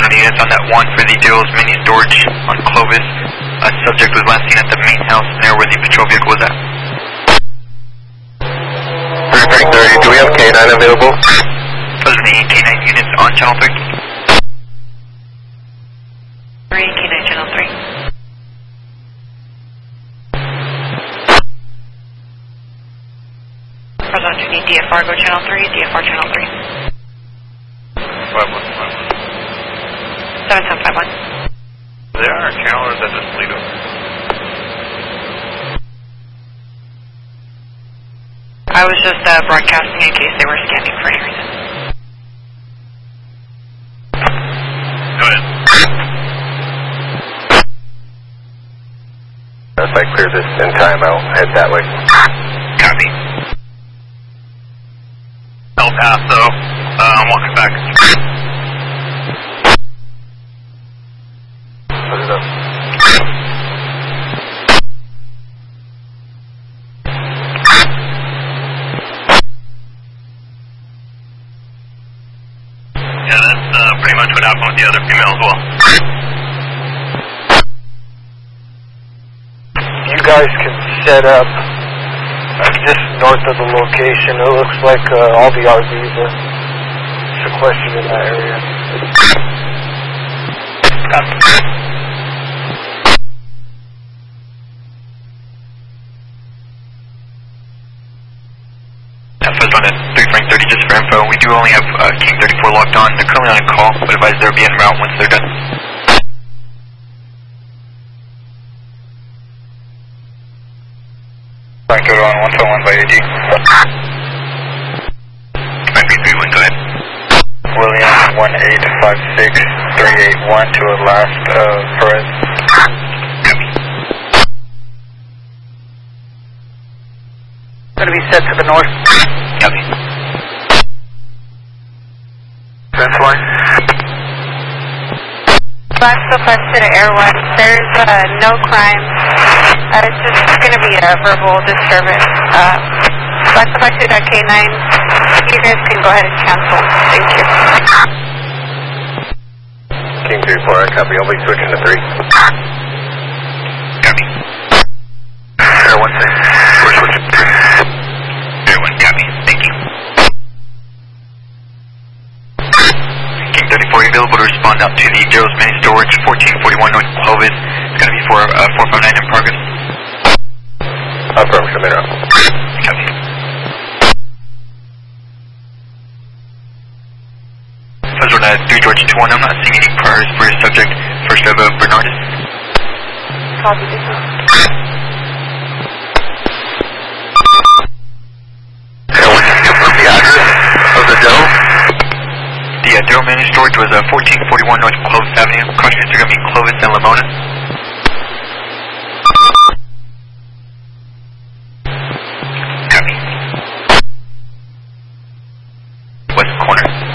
of the units on that one for the Daryl's mini storage on Clovis. A subject was last seen at the main house near where the patrol vehicle was at. 330, do we have K9 available? Those are the K9 units on channel 3. 3, K9 channel 3. Present, you need DFR, go channel 3, DFR channel 3. 7751. There are channelers that just lead them. I was just broadcasting in case they were scanning for any reason. Go ahead. If I clear this in time, I'll head that way. Copy. El Paso, I'm walking back. Put it up. Yeah, that's pretty much what happened with the other female as well. You guys can set up just north of the location. It looks like all the RVs are sequestered in that area. FS on at 3 Frank 30 just for info. We do only have King 34 locked on. They're currently on a call, but advise they'll be en route once they're done. Frank Code on 121 by AD. Might be 3-1, go ahead. William 1856381 to a last Perez. Going to be set to the north. Copy. Fence line. Black Sofas to the Air 1. There's no crime. It's just going to be a verbal disturbance. Black Sofas to the K9. You guys can go ahead and cancel. Thank you. King 34, I copy. I'll be switching to 3. Copy. Air 1, we're switching to 3. Air 1, copy. Thank you. King 34 available to respond out to the Daryl's mini storage, 1441 North Clovis. It's going to be for 459 in progress. Affirmative, come in. Copy. Federal 3 George 21, I'm not seeing any priors for your subject. First of Bernardus. Copy, this is. The address of the Daryl? The Daryl mini storage was 1441 North Clovis Avenue. Cross-streets are going to be Clovis and Lamona. Copy. West corner.